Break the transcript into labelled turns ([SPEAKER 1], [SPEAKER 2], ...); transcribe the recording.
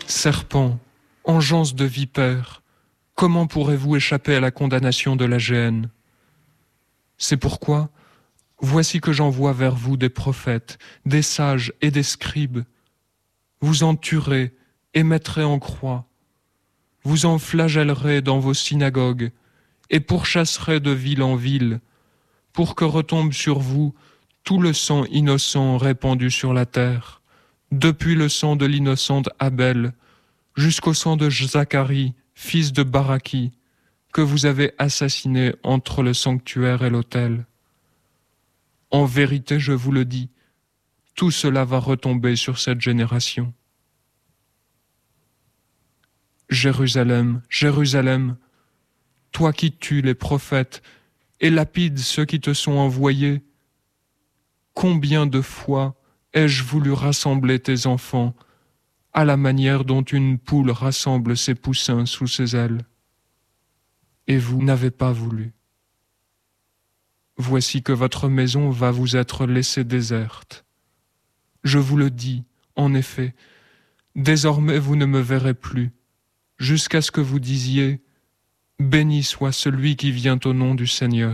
[SPEAKER 1] Serpent, engeance de vipère, comment pourrez-vous échapper à la condamnation de la géhenne? C'est pourquoi, voici que j'envoie vers vous des prophètes, des sages et des scribes. Vous en tuerez et mettrez en croix. Vous en flagellerez dans vos synagogues et pourchasserez de ville en ville, pour que retombe sur vous tout le sang innocent répandu sur la terre, depuis le sang de l'innocente Abel jusqu'au sang de Zacharie, fils de Baraki, que vous avez assassiné entre le sanctuaire et l'autel. En vérité, je vous le dis, tout cela va retomber sur cette génération. Jérusalem, Jérusalem, toi qui tues les prophètes et lapides ceux qui te sont envoyés, combien de fois ai-je voulu rassembler tes enfants à la manière dont une poule rassemble ses poussins sous ses ailes, et vous n'avez pas voulu. Voici que votre maison va vous être laissée déserte. Je vous le dis, en effet, désormais vous ne me verrez plus, jusqu'à ce que vous disiez « Béni soit celui qui vient au nom du Seigneur ».